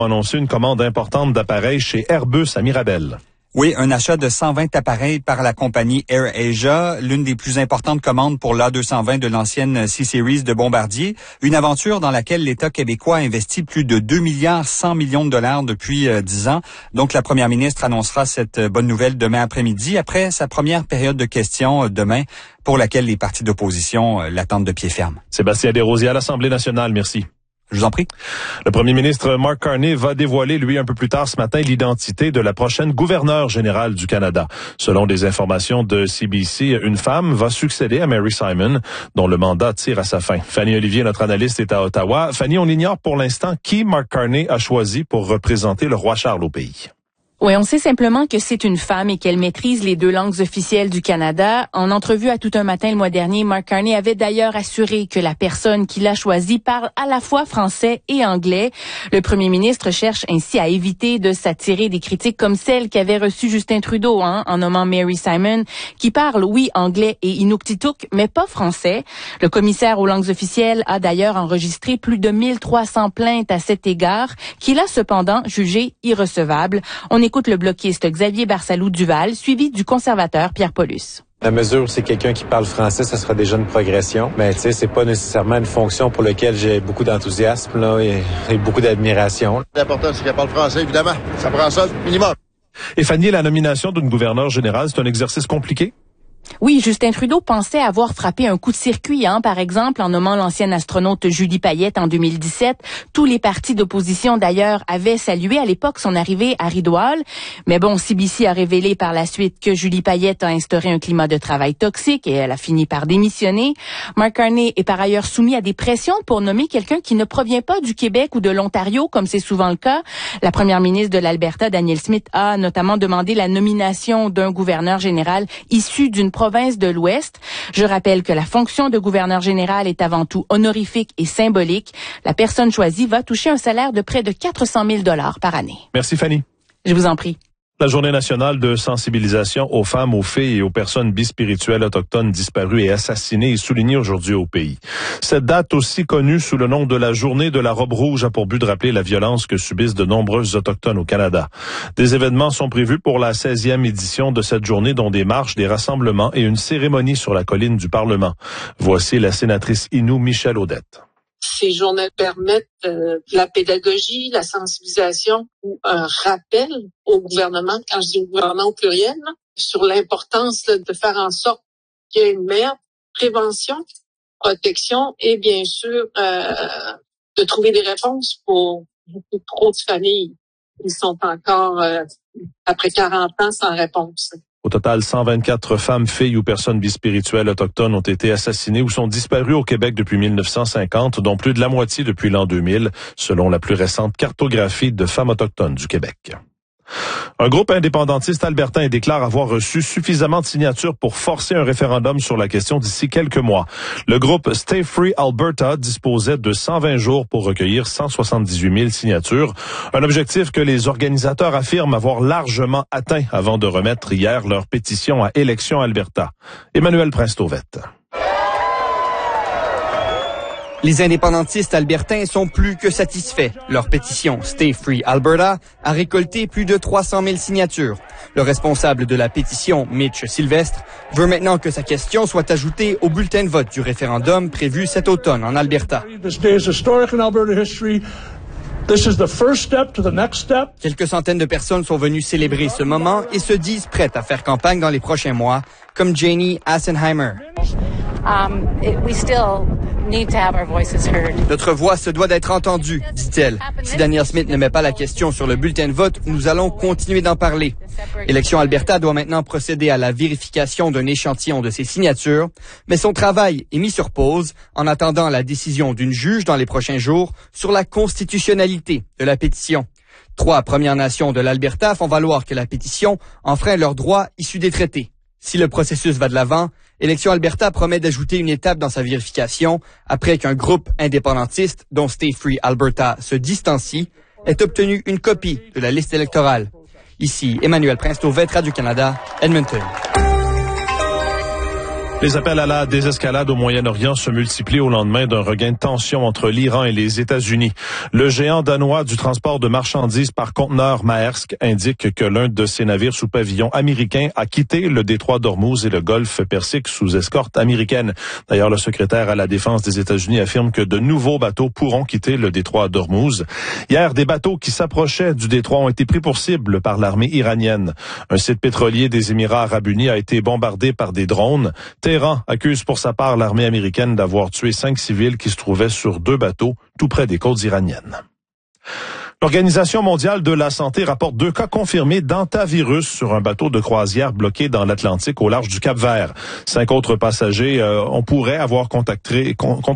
a annoncé une commande importante d'appareils chez Airbus à Mirabel. Oui, un achat de 120 appareils par la compagnie AirAsia, l'une des plus importantes commandes pour l'A220 de l'ancienne C-Series de Bombardier. Une aventure dans laquelle l'État québécois a investi plus de 2,1 milliards de dollars depuis 10 ans. Donc, la première ministre annoncera cette bonne nouvelle demain après-midi, après sa première période de questions demain, pour laquelle les partis d'opposition l'attendent de pied ferme. Sébastien Desrosiers à l'Assemblée nationale, merci. Je vous en prie. Le premier ministre Mark Carney va dévoiler, lui, un peu plus tard ce matin, l'identité de la prochaine gouverneure générale du Canada. Selon des informations de CBC, une femme va succéder à Mary Simon, dont le mandat tire à sa fin. Fanny Olivier, notre analyste, est à Ottawa. Fanny, on ignore pour l'instant qui Mark Carney a choisi pour représenter le roi Charles au pays. Oui, on sait simplement que c'est une femme et qu'elle maîtrise les 2 langues officielles du Canada. En entrevue à Tout un matin le mois dernier, Mark Carney avait d'ailleurs assuré que la personne qu'il a choisie parle à la fois français et anglais. Le premier ministre cherche ainsi à éviter de s'attirer des critiques comme celles qu'avait reçues Justin Trudeau, en nommant Mary Simon, qui parle, oui, anglais et inuktitut, mais pas français. Le commissaire aux langues officielles a d'ailleurs enregistré plus de 1300 plaintes à cet égard, qu'il a cependant jugé irrecevable. On écoute le bloquiste Xavier Barsalou-Duval, suivi du conservateur Pierre Paulus. À mesure où c'est quelqu'un qui parle français, ça sera déjà une progression. Mais tu sais, c'est pas nécessairement une fonction pour laquelle j'ai beaucoup d'enthousiasme là, et beaucoup d'admiration. L'important, c'est qu'elle parle français, évidemment. Ça prend ça minimum. Et Fanny, la nomination d'une gouverneure générale, c'est un exercice compliqué? Oui, Justin Trudeau pensait avoir frappé un coup de circuit, par exemple, en nommant l'ancienne astronaute Julie Payette en 2017. Tous les partis d'opposition, d'ailleurs, avaient salué à l'époque son arrivée à Rideau-Hall. Mais bon, CBC a révélé par la suite que Julie Payette a instauré un climat de travail toxique et elle a fini par démissionner. Mark Carney est par ailleurs soumis à des pressions pour nommer quelqu'un qui ne provient pas du Québec ou de l'Ontario, comme c'est souvent le cas. La première ministre de l'Alberta, Danielle Smith, a notamment demandé la nomination d'un gouverneur général issu d'une province de l'Ouest. Je rappelle que la fonction de gouverneur général est avant tout honorifique et symbolique. La personne choisie va toucher un salaire de près de 400 000 $ par année. Merci Fanny. Je vous en prie. La journée nationale de sensibilisation aux femmes, aux filles et aux personnes bispirituelles autochtones disparues et assassinées est soulignée aujourd'hui au pays. Cette date, aussi connue sous le nom de la journée de la robe rouge, a pour but de rappeler la violence que subissent de nombreuses autochtones au Canada. Des événements sont prévus pour la 16e édition de cette journée, dont des marches, des rassemblements et une cérémonie sur la colline du Parlement. Voici la sénatrice Innu Michèle Audette. Ces journées permettent la pédagogie, la sensibilisation ou un rappel au gouvernement, quand je dis au gouvernement au pluriel, sur l'importance de faire en sorte qu'il y ait une meilleure prévention, protection et bien sûr de trouver des réponses pour beaucoup trop de familles qui sont encore, après 40 ans, sans réponse. Au total, 124 femmes, filles ou personnes bispirituelles autochtones ont été assassinées ou sont disparues au Québec depuis 1950, dont plus de la moitié depuis l'an 2000, selon la plus récente cartographie de femmes autochtones du Québec. Un groupe indépendantiste albertain déclare avoir reçu suffisamment de signatures pour forcer un référendum sur la question d'ici quelques mois. Le groupe Stay Free Alberta disposait de 120 jours pour recueillir 178 000 signatures, un objectif que les organisateurs affirment avoir largement atteint avant de remettre hier leur pétition à Élections Alberta. Emmanuel Prince-Tauvette. Les indépendantistes albertains sont plus que satisfaits. Leur pétition Stay Free Alberta a récolté plus de 300 000 signatures. Le responsable de la pétition, Mitch Sylvestre, veut maintenant que sa question soit ajoutée au bulletin de vote du référendum prévu cet automne en Alberta. Quelques centaines de personnes sont venues célébrer ce moment et se disent prêtes à faire campagne dans les prochains mois, comme Janie Assenheimer. Notre voix se doit d'être entendue, dit-elle. Si Danielle Smith ne met pas la question sur le bulletin de vote, nous allons continuer d'en parler. Élections Alberta doit maintenant procéder à la vérification d'un échantillon de ses signatures, mais son travail est mis sur pause en attendant la décision d'une juge dans les prochains jours sur la constitutionnalité de la pétition. 3 Premières Nations de l'Alberta font valoir que la pétition enfreint leurs droits issus des traités. Si le processus va de l'avant, Élections Alberta promet d'ajouter une étape dans sa vérification après qu'un groupe indépendantiste, dont Stay Free Alberta se distancie, ait obtenu une copie de la liste électorale. Ici, Emmanuel Prince-Tauvette, Radio-Canada, Edmonton. Les appels à la désescalade au Moyen-Orient se multiplient au lendemain d'un regain de tension entre l'Iran et les États-Unis. Le géant danois du transport de marchandises par conteneur Maersk indique que l'un de ses navires sous pavillon américain a quitté le détroit d'Ormuz et le golfe Persique sous escorte américaine. D'ailleurs, le secrétaire à la Défense des États-Unis affirme que de nouveaux bateaux pourront quitter le détroit d'Ormuz. Hier, des bateaux qui s'approchaient du détroit ont été pris pour cible par l'armée iranienne. Un site pétrolier des Émirats arabes unis a été bombardé par des drones. Téhéran accuse pour sa part l'armée américaine d'avoir tué 5 civils qui se trouvaient sur 2 bateaux tout près des côtes iraniennes. L'Organisation mondiale de la santé rapporte 2 cas confirmés d'hantavirus sur un bateau de croisière bloqué dans l'Atlantique au large du Cap-Vert. 5 autres passagers on pourrait avoir contracté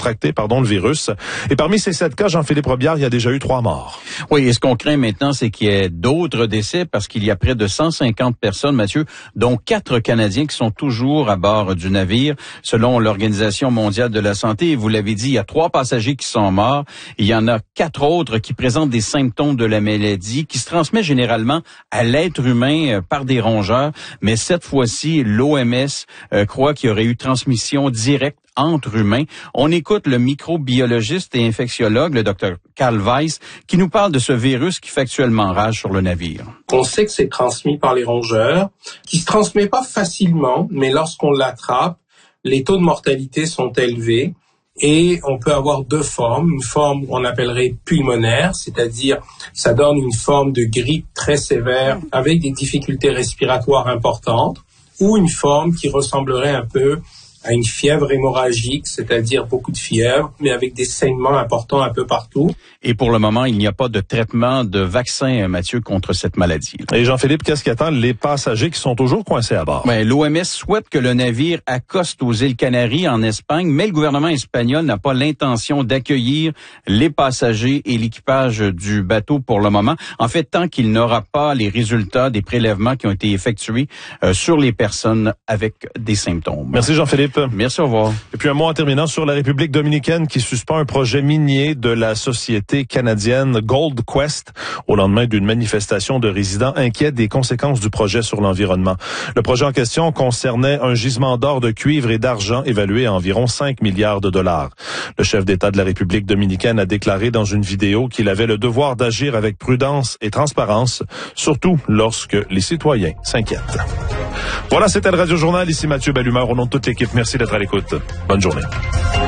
le virus. Et parmi ces 7 cas, Jean-Philippe Robillard, il y a déjà eu 3 morts. Oui, et ce qu'on craint maintenant, c'est qu'il y ait d'autres décès parce qu'il y a près de 150 personnes, Mathieu, dont 4 Canadiens qui sont toujours à bord du navire. Selon l'Organisation mondiale de la santé, et vous l'avez dit, il y a 3 passagers qui sont morts. Il y en a 4 autres qui présentent des symptômes de la maladie qui se transmet généralement à l'être humain par des rongeurs. Mais cette fois-ci, l'OMS croit qu'il y aurait eu transmission directe entre humains. On écoute le microbiologiste et infectiologue, le Dr Karl Weiss, qui nous parle de ce virus qui fait actuellement rage sur le navire. On sait que c'est transmis par les rongeurs, qui se transmet pas facilement, mais lorsqu'on l'attrape, les taux de mortalité sont élevés. Et on peut avoir 2 formes. Une forme qu'on appellerait pulmonaire, c'est-à-dire ça donne une forme de grippe très sévère avec des difficultés respiratoires importantes, ou une forme qui ressemblerait un peu à une fièvre hémorragique, c'est-à-dire beaucoup de fièvre, mais avec des saignements importants un peu partout. Et pour le moment, il n'y a pas de traitement de vaccin, Mathieu, contre cette maladie. Et Jean-Philippe, qu'est-ce qui attend les passagers qui sont toujours coincés à bord? L'OMS souhaite que le navire accoste aux îles Canaries en Espagne, mais le gouvernement espagnol n'a pas l'intention d'accueillir les passagers et l'équipage du bateau pour le moment. En fait, tant qu'il n'aura pas les résultats des prélèvements qui ont été effectués sur les personnes avec des symptômes. Merci Jean-Philippe. Merci, au revoir. Et puis un mot en terminant sur la République dominicaine qui suspend un projet minier de la société canadienne Gold Quest au lendemain d'une manifestation de résidents inquiets des conséquences du projet sur l'environnement. Le projet en question concernait un gisement d'or, de cuivre et d'argent évalué à environ 5 milliards de dollars. Le chef d'État de la République dominicaine a déclaré dans une vidéo qu'il avait le devoir d'agir avec prudence et transparence, surtout lorsque les citoyens s'inquiètent. Voilà, c'était le Radio Journal. Ici Mathieu Bellumeur, au nom de toute l'équipe. Merci d'être à l'écoute. Bonne journée.